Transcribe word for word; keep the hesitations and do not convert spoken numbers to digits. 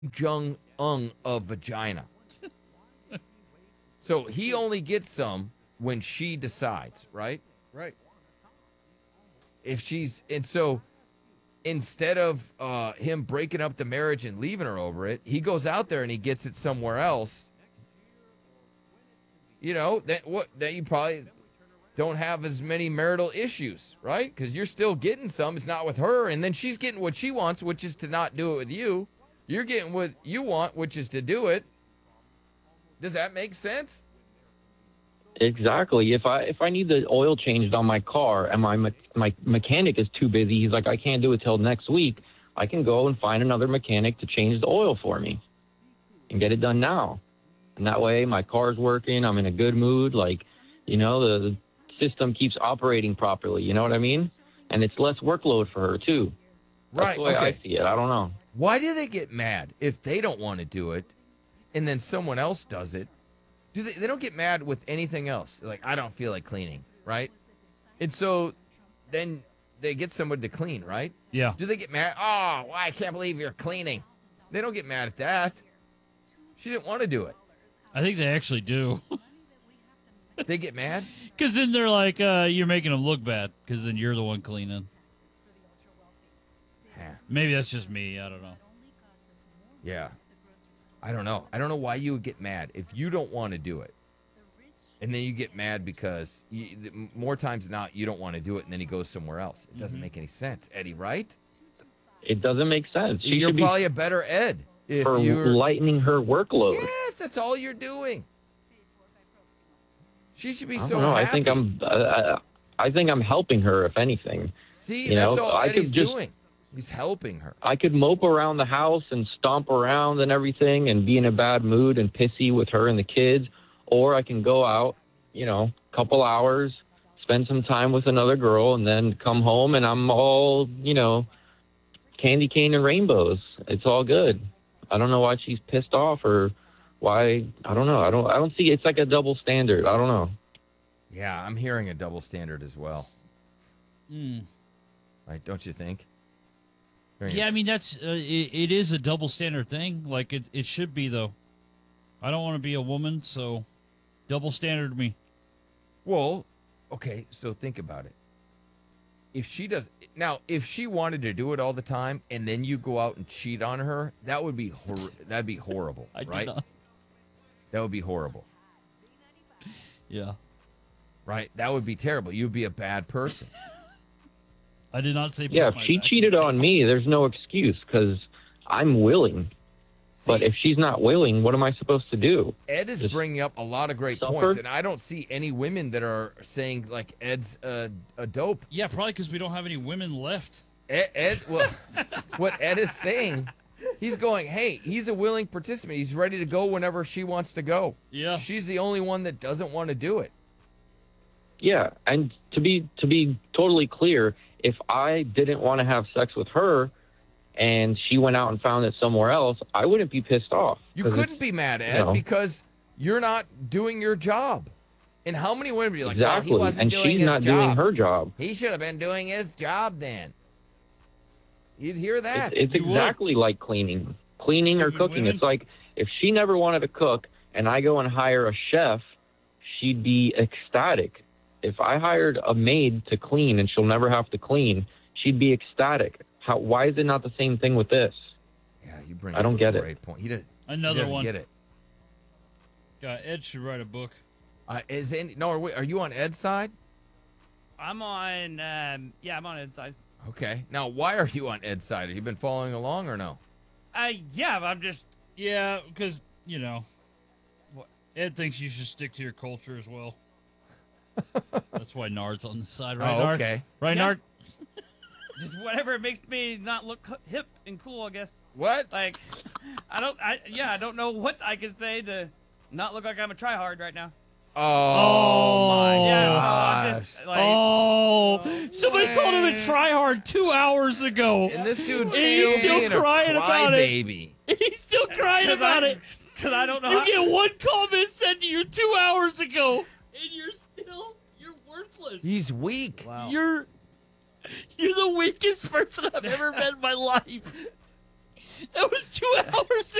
Jong Un of vagina. So he only gets some when she decides, right? Right. If she's and so instead of uh, him breaking up the marriage and leaving her over it, he goes out there and he gets it somewhere else. You know that what that you probably don't have as many marital issues, right? Because you're still getting some. It's not with her, and then she's getting what she wants, which is to not do it with you. You're getting what you want, which is to do it. Does that make sense? Exactly. If I if I need the oil changed on my car and my me- my mechanic is too busy, he's like, I can't do it till next week. I can go and find another mechanic to change the oil for me and get it done now. And that way, my car's working. I'm in a good mood. Like, you know, the, the system keeps operating properly. You know what I mean? And it's less workload for her too. That's Right. the way Okay. I see it. I don't know. Why do they get mad if they don't want to do it, and then someone else does it? Do they? They don't get mad with anything else. They're like, I don't feel like cleaning, right? And so then they get someone to clean, right? Yeah. Do they get mad? Oh, well, I can't believe you're cleaning. They don't get mad at that. She didn't want to do it. I think they actually do. They get mad? Because then they're like, uh, you're making them look bad because then you're the one cleaning. Huh. Maybe that's just me. I don't know. Yeah. I don't know. I don't know why you would get mad if you don't want to do it. And then you get mad because you, more times than not, you don't want to do it, and then he goes somewhere else. It doesn't Mhm. make any sense, Eddie, right? It doesn't make sense. She You're should probably be a better Ed if for you're lightening her workload. Yes, that's all you're doing. She should be I so don't know. happy. I think I'm. Uh, I think I'm helping her. If anything, See, you that's know, all I Eddie's could just, doing. He's helping her. I could mope around the house and stomp around and everything, and be in a bad mood and pissy with her and the kids, or I can go out, you know, a couple hours, spend some time with another girl, and then come home and I'm all, you know, candy cane and rainbows. It's all good. I don't know why she's pissed off or why. I don't know. I don't. I don't see. It's like a double standard. I don't know. Yeah, I'm hearing a double standard as well. Mm. Right? Don't you think? Hearing Yeah, a- I mean, that's uh, it, it is a double standard thing. Like, it, it should be, though. I don't want to be a woman, so double standard me. Well, okay, so think about it. If she does now, if she wanted to do it all the time, and then you go out and cheat on her, that would be hor- that'd be horrible, I do right? not. That would be horrible, Yeah. right? That would be terrible. You'd be a bad person. I did not say. Yeah, put if my she back- cheated on me, there's no excuse because I'm willing. But See, if she's not willing, what am I supposed to do? Ed is Just bringing up a lot of great suffer? points, and I don't see any women that are saying like Ed's uh, a dope. Yeah, probably because we don't have any women left. Ed, Ed well, what Ed is saying, he's going, hey, he's a willing participant. He's ready to go whenever she wants to go. Yeah. She's the only one that doesn't want to do it. Yeah, and to be to be totally clear, if I didn't want to have sex with her and she went out and found it somewhere else, I wouldn't be pissed off. You 'Cause couldn't it's- be mad, Ed, you know. because you're not doing your job. And how many women be like, Exactly, well, he wasn't and doing she's his not job. doing her job. He should have been doing his job then. You'd hear that. It's, it's You would. exactly like cleaning, cleaning or Cooking cooking. women? It's like if she never wanted to cook and I go and hire a chef, she'd be ecstatic. If I hired a maid to clean and she'll never have to clean, she'd be ecstatic. How? Why is it not the same thing with this? Yeah, you bring I up don't a get it. great point. He, does, he Another doesn't one. get it. God, Ed should write a book. Uh, is any, no, are, we, are you on Ed's side? I'm on. Um, yeah, I'm on inside. Okay. Now, why are you on Ed's side? Have you been following along or no? Uh, yeah, but I'm just. Yeah, because, you know, Ed thinks you should stick to your culture as well. That's why Nard's on the side, right, Oh, Nard? okay. Right, Yeah. Nard? Just whatever makes me not look hip and cool, I guess. What? Like, I don't. I yeah, I don't know what I can say to not look like I'm a tryhard right now. Oh, Oh, my Yeah, so gosh. I'm just like. Oh, somebody called him a tryhard two hours ago. And this dude's He's still, still being crying a about it. crybaby. He's still crying Cause about I, it. Because I don't know. You how, get one comment sent to you two hours ago, and you're still, you're worthless. He's weak. Wow. You're, you're the weakest person I've ever met in my life. That was two hours